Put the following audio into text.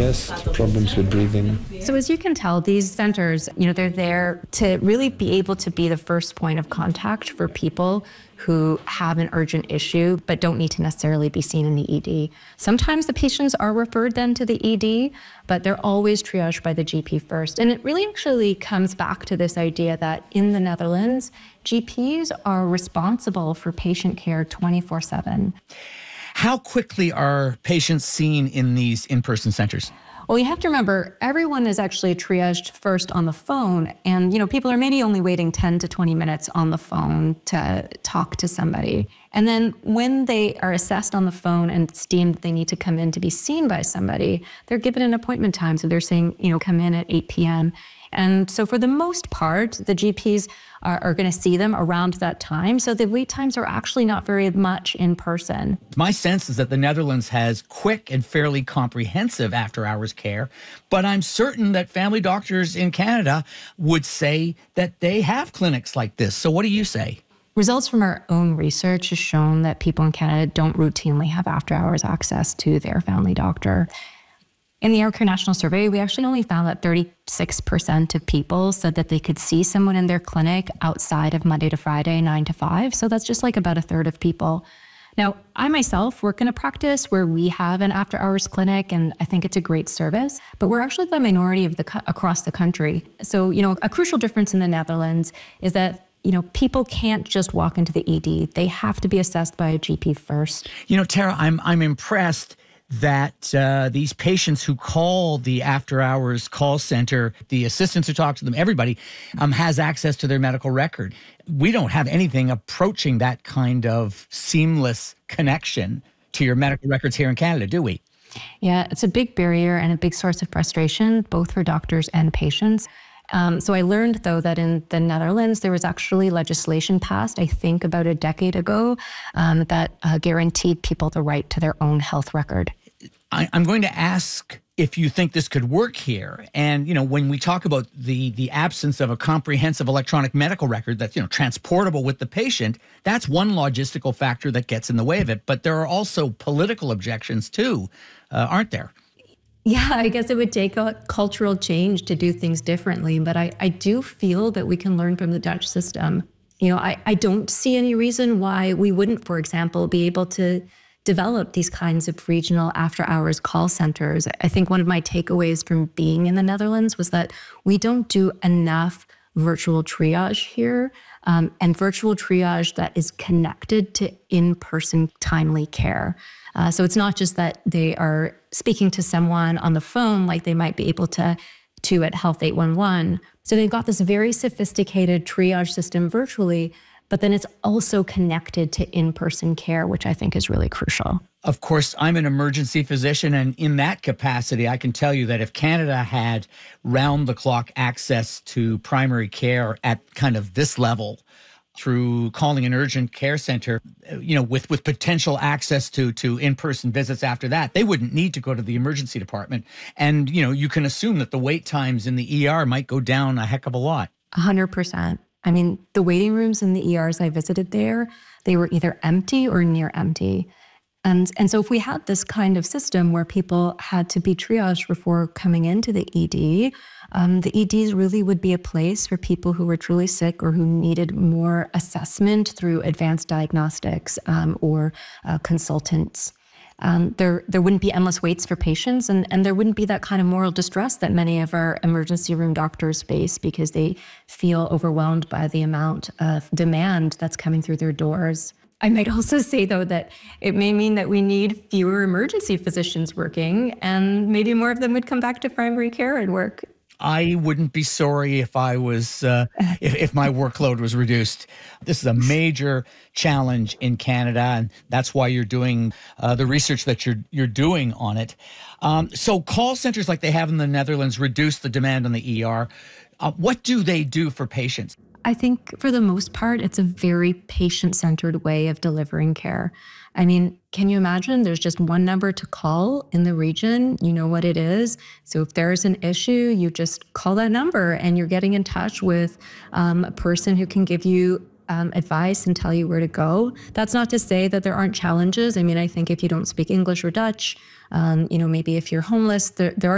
chest, problems with breathing. So as you can tell, these centers, they're there to really be able to be the first point of contact for people who have an urgent issue but don't need to necessarily be seen in the ED. Sometimes the patients are referred then to the ED, but they're always triaged by the GP first. And it really actually comes back to this idea that in the Netherlands, GPs are responsible for patient care 24/7. How quickly are patients seen in these in-person centers? Well, you have to remember, everyone is actually triaged first on the phone. And, people are maybe only waiting 10 to 20 minutes on the phone to talk to somebody. And then when they are assessed on the phone and it's deemed they need to come in to be seen by somebody, they're given an appointment time. So they're saying, come in at 8 p.m. And so for the most part, the GPs are going to see them around that time. So the wait times are actually not very much in person. My sense is that the Netherlands has quick and fairly comprehensive after-hours care, but I'm certain that family doctors in Canada would say that they have clinics like this. So what do you say? Results from our own research has shown that people in Canada don't routinely have after-hours access to their family doctor. In the AirCare National Survey, we actually only found that 36% of people said that they could see someone in their clinic outside of Monday to Friday, 9 to 5. So that's just like about a third of people. Now, I myself work in a practice where we have an after-hours clinic, and I think it's a great service, but we're actually the minority of across the country. So, a crucial difference in the Netherlands is that people can't just walk into the ED. They have to be assessed by a GP first. Tara, I'm impressed that these patients who call the after-hours call center, the assistants who talk to them, everybody has access to their medical record. We don't have anything approaching that kind of seamless connection to your medical records here in Canada, do we? Yeah, it's a big barrier and a big source of frustration, both for doctors and patients. So I learned, though, that in the Netherlands, there was actually legislation passed, I think about a decade ago, that guaranteed people the right to their own health record. I'm going to ask if you think this could work here. And, when we talk about the absence of a comprehensive electronic medical record that's, transportable with the patient, that's one logistical factor that gets in the way of it. But there are also political objections, too, aren't there? Yeah, I guess it would take a cultural change to do things differently, but I do feel that we can learn from the Dutch system. I don't see any reason why we wouldn't, for example, be able to develop these kinds of regional after-hours call centers. I think one of my takeaways from being in the Netherlands was that we don't do enough virtual triage here, and virtual triage that is connected to in-person timely care. So it's not just that they are speaking to someone on the phone like they might be able to at Health 811. So they've got this very sophisticated triage system virtually, but then it's also connected to in-person care, which I think is really crucial. Of course, I'm an emergency physician, and in that capacity, I can tell you that if Canada had round-the-clock access to primary care at kind of this level, through calling an urgent care center, with potential access to in-person visits after that, they wouldn't need to go to the emergency department. And, you can assume that the wait times in the ER might go down a heck of a lot. 100%. I mean, the waiting rooms in the ERs I visited there, they were either empty or near empty. And so if we had this kind of system where people had to be triaged before coming into the ED, the EDs really would be a place for people who were truly sick or who needed more assessment through advanced diagnostics or consultants. There wouldn't be endless waits for patients, and there wouldn't be that kind of moral distress that many of our emergency room doctors face because they feel overwhelmed by the amount of demand that's coming through their doors. I might also say, though, that it may mean that we need fewer emergency physicians working, and maybe more of them would come back to primary care and work. I wouldn't be sorry if I was, if my workload was reduced. This is a major challenge in Canada, and that's why you're doing the research that you're doing on it. So call centers like they have in the Netherlands reduce the demand on the ER. What do they do for patients? I think for the most part, it's a very patient-centered way of delivering care. I mean, can you imagine there's just one number to call in the region? You know what it is. So if there's an issue, you just call that number and you're getting in touch with a person who can give you advice and tell you where to go. That's not to say that there aren't challenges. I mean, I think if you don't speak English or Dutch, maybe if you're homeless, there are